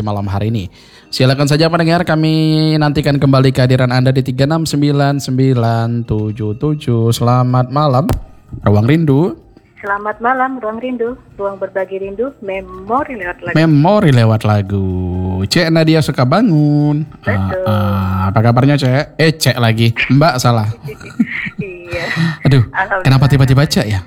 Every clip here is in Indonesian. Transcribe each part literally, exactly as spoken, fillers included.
malam hari ini. Silakan saja pendengar, kami nantikan kembali kehadiran Anda di tiga enam sembilan sembilan tujuh tujuh. Selamat malam, Ruang Rindu. Selamat malam, Ruang Rindu. Ruang berbagi rindu, memori lewat lagu. Memori lewat lagu. Cek Nadia suka bangun. Betul. Ah, ah, apa kabarnya Cek? Eh Cek lagi, Mbak salah. Iya. Aduh, kenapa tiba-tiba Cek ya?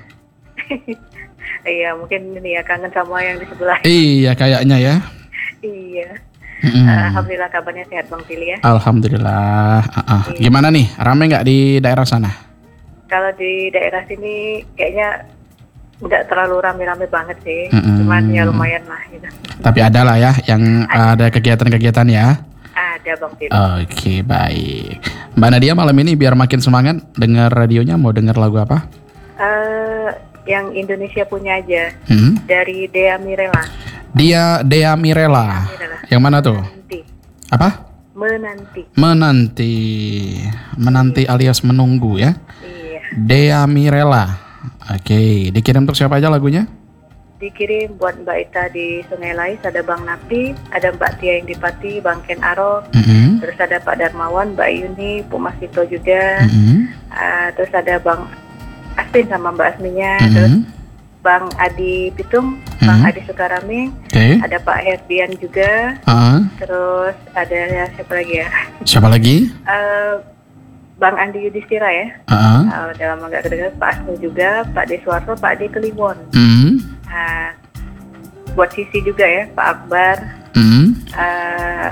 Iya, mungkin ini ya kangen sama yang di sebelah. Iya, kayaknya ya. Iya. Mm-mm. Alhamdulillah kabarnya sehat Bang Pilih ya. Alhamdulillah. Uh-uh. Iya. Gimana nih? Rame nggak di daerah sana? Kalau di daerah sini kayaknya nggak terlalu rame-rame banget sih. Mm-mm. Cuman ya lumayan lah gitu. Tapi ada lah ya yang ada kegiatan-kegiatan ya. Ada Bang Pilih. Oke, baik. Mbak Nadia malam ini biar makin semangat dengar radionya, mau dengar lagu apa? Eh, yang Indonesia punya aja. Hmm? Dari Dea Mirela. Dia Dea Mirela. Mirela. Yang mana tuh? Menanti. Apa? Menanti. Menanti. Menanti alias menunggu ya. Iya. Dea Mirela. Oke, dikirim untuk siapa aja lagunya? Dikirim buat Mbak Ita di Sungai Lais, ada Bang Napi, ada Mbak Tia yang di Pati, Bang Ken Arok, Mm-hmm. terus ada Pak Darmawan, Mbak Yuni, Bu Masito juga, Mm-hmm. uh, terus ada Bang Astin sama Mbak Asminya, Mm-hmm. terus Bang Adi Pitung, Bang Mhm. Adi Sukarami, Oke. ada Pak Herdian juga, Ah, terus ada siapa lagi ya? siapa lagi? Uh, Bang Andi Yudhistira ya, Ah, uh, dalam agak kedengaran Pak Asmi juga, Pak Deswarso, Pak Ade Kliwon. mm, Nah, buat Sisi juga ya, Pak Akbar, mm, uh,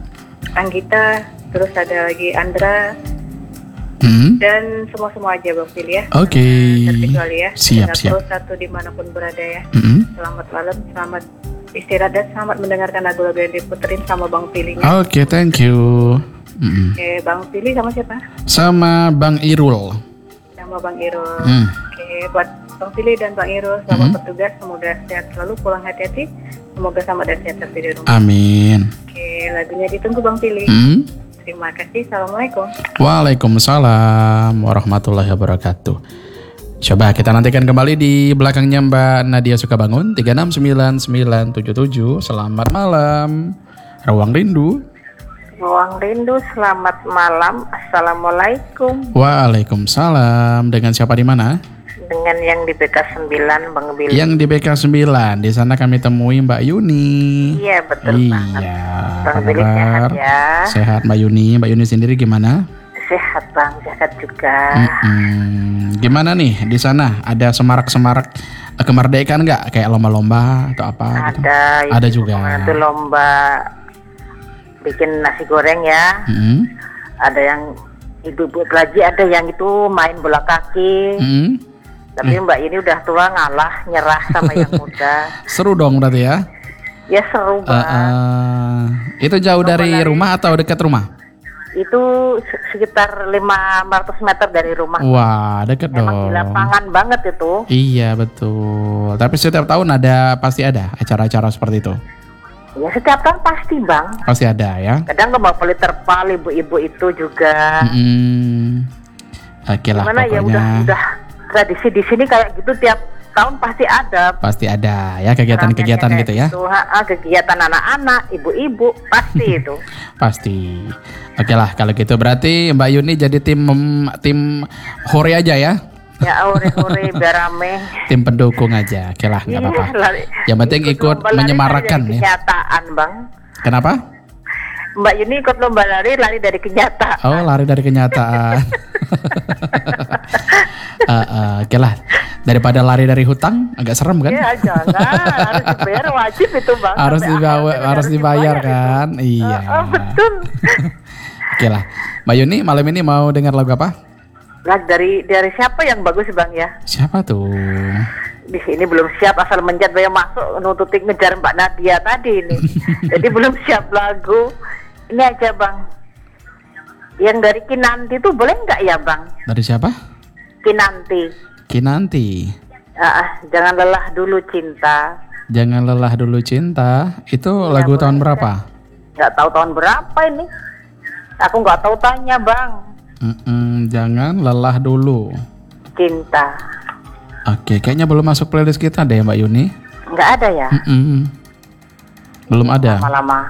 Anggita, terus ada lagi Andra, mm. dan semua-semua aja Bang Pilih ya. Oke. Terkecuali ya. Siap, Dengar siap. terus satu dimanapun berada ya. Mm-mm. Selamat malam, selamat istirahat dan selamat mendengarkan lagu-lagu yang diputerin sama Bang Pilih. Oke, thank you. Mm-mm. Oke, Bang Pilih sama siapa? Sama Bang Irul. Sama Bang Irul. Mm. Oke, buat Bang Pilih dan Bang Irul, selamat Mhm. bertugas, semoga sehat selalu, pulang hati-hati, semoga selamat dan sehat sampai di rumah. Amin. Oke, lagunya ditunggu Bang Pilih. Mm. Terima kasih, Assalamualaikum. Waalaikumsalam warahmatullahi wabarakatuh. Coba kita nantikan kembali di belakangnya Mbak Nadia Sukabangun tiga enam sembilan sembilan tujuh tujuh. Selamat malam. Ruang Rindu. Ruang Rindu, selamat malam, Assalamualaikum. Waalaikumsalam. Dengan siapa di mana? Dengan yang di B K sembilan, Bang Billy. Yang di B K sembilan. Di sana kami temui Mbak Yuni. Iya, betul banget. Iya. Bang Apa Billy sehat kabar? ya. Sehat Mbak Yuni. Mbak Yuni sendiri gimana? Sehat Bang, sehat juga. Mm-mm. Gimana nih di sana? Ada semarak-semarak eh, kemerdekaan nggak? Kayak lomba-lomba atau apa? gitu? Ada. Ada juga. Itu lomba bikin nasi goreng ya. Mm-mm. Ada yang ibu-ibu lagi, ada yang itu main bola kaki. Mm-mm. Tapi Mbak ini udah tua, ngalah, nyerah sama yang muda. Seru dong berarti ya? Ya seru Eh, Bang. eh, itu jauh dari lari. rumah atau dekat rumah? Itu se- sekitar lima ratus meter dari rumah. Wah, dekat Emang di dong. lapangan banget itu. Iya betul. Tapi setiap tahun ada, pasti ada acara-acara seperti itu. Ya setiap tahun pasti Bang. Pasti ada ya. Kadang kembali terpal ibu-ibu itu juga. Mm-mm. Oke lah Gimana ya, pokoknya. udah udah tradisi di sini kayak gitu tiap tahun pasti ada. Pasti ada ya kegiatan-kegiatan Ramainya gitu ya. kayak Ha, ha, kegiatan anak-anak, ibu-ibu pasti itu. Pasti. Oke lah kalau gitu berarti Mbak Yuni jadi tim tim hore aja ya. Ya hore-hore biar rame. Tim pendukung aja. Oke lah nggak Iya, apa-apa. lari- Yang penting ikut lomba lari menyemarakan dari ya. Kenyataan Bang. Kenapa? Mbak Yuni ikut lomba lari, lari dari kenyataan. Oh lari dari kenyataan. Eh, eh, Oke lah. Daripada lari dari hutang agak serem kan? Ya jangan, harus dibayar, wajib itu Bang. harus Sampai dibawa, akhir harus dibayar itu. kan? Iya. Oh, oh, betul. Oke lah. Mbak Yuni malam ini mau dengar lagu apa? Lagu dari dari siapa yang bagus Bang ya? Siapa tuh? Di sini belum siap, asal menjat bayar masuk nututin ngejar Mbak Nadia tadi ini. Jadi belum siap lagu. Ini aja Bang. Yang dari Kinanti itu boleh nggak ya Bang? Dari siapa? Kinanti. Kinanti. Ah, ah, jangan lelah dulu cinta. Jangan lelah dulu cinta. Itu Iya, lagu boleh, tahun boleh. berapa? Nggak tahu tahun berapa ini. Aku nggak tahu, tanya Bang. Mm-mm, jangan lelah dulu. Cinta. Oke, kayaknya belum masuk playlist kita deh Mbak Yuni. Nggak ada ya? Mm-mm. Belum ada. Lama-lama